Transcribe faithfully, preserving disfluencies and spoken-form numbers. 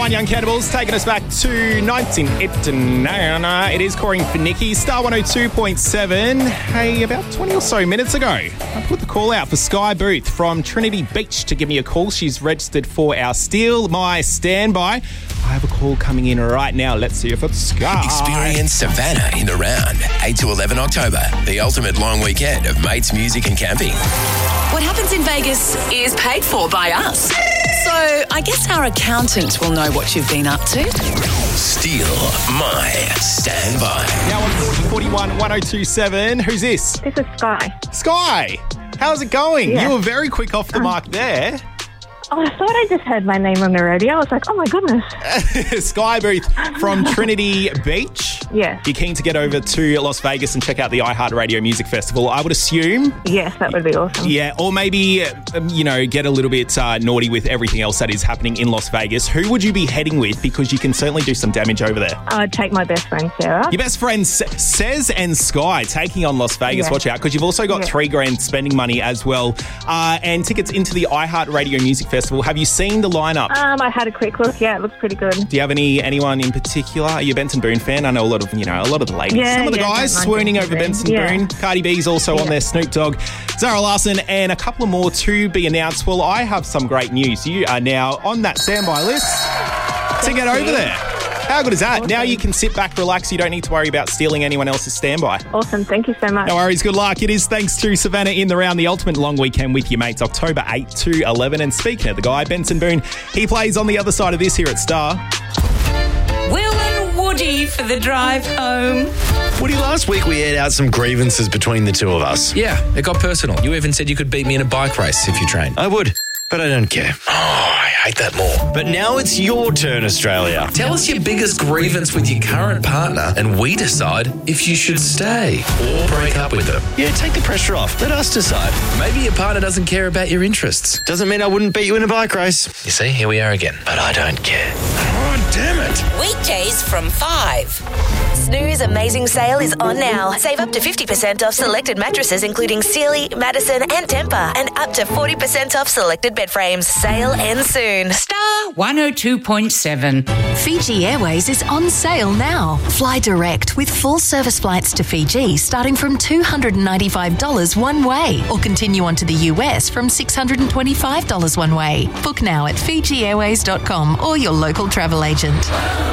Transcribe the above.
Fine Young Cannibals taking us back to nineteen eighty-nine. It is Coring for Nikki. Star one oh two point seven. Hey, about twenty or so minutes ago, I put the call out for Sky Booth from Trinity Beach to give me a call. She's registered for our Steal My Standby. I have a call coming in right now. Let's see if it's Sky. Experience Savannah in the round. eight to eleven October. The ultimate long weekend of mates, music and camping. What happens in Vegas is paid for by us. So I guess our accountant will know what you've been up to. Steal My Standby. Now on forty forty-one one oh two seven. Who's this? This is Sky. Sky. How's it going? Yeah. You were very quick off the Um, mark there. Oh, I thought I just heard my name on the radio. I was like, oh my goodness. Sky Booth from Trinity Beach. Yes. You're keen to get over to Las Vegas and check out the iHeartRadio Music Festival, I would assume. Yes, that would be awesome. Yeah, or maybe, um, you know, get a little bit uh, naughty with everything else that is happening in Las Vegas. Who would you be heading with? Because you can certainly do some damage over there. I'd take my best friend, Sarah. Your best friends, Says and Sky, taking on Las Vegas. Yeah. Watch out, because you've also got Yeah. three grand spending money as well. Uh, and tickets into the iHeartRadio Music Festival. Have you seen the lineup? Um, I had a quick look. Yeah, it looks pretty good. Do you have any anyone in particular? Are you a Benson Boone fan? I know a lot of, you know, a lot of the ladies. Yeah, Some of the yeah, guys don't mind swooning Benson over Boone. Benson Yeah. Boone. Cardi B's also on Yeah. there, Snoop Dogg, Zara Larson, and a couple more to be announced. Well, I have some great news. You are now on that standby list to get over there. How good is that? Awesome. Now you can sit back, relax. You don't need to worry about stealing anyone else's standby. Awesome. Thank you so much. No worries. Good luck. It is thanks to Savannah in the round, the ultimate long weekend with your mates, October eighth to eleven. And speaking of the guy, Benson Boone, he plays on the other side of this here at Star. Will and Woody for the drive home. Woody, last week we aired out some grievances between the two of us. Yeah, it got personal. You even said you could beat me in a bike race if you trained. I would, but I don't care. Oh, I hate that more. But now it's your turn, Australia. Tell us your biggest grievance with your current partner and we decide if you should stay or break up with them. Yeah, take the pressure off. Let us decide. Maybe your partner doesn't care about your interests. Doesn't mean I wouldn't beat you in a bike race. You see, here we are again. But I don't care. Oh, damn it. Weekdays from five. Snooze Amazing Sale is on now. Save up to fifty percent off selected mattresses including Sealy, Madison and Tempur, and up to forty percent off selected bed frames. Sale ends soon. Star one oh two point seven. Fiji Airways is on sale now. Fly direct with full service flights to Fiji starting from two hundred ninety-five dollars one way, or continue on to the U S from six hundred twenty-five dollars one way. Book now at fiji airways dot com or your local travel agent.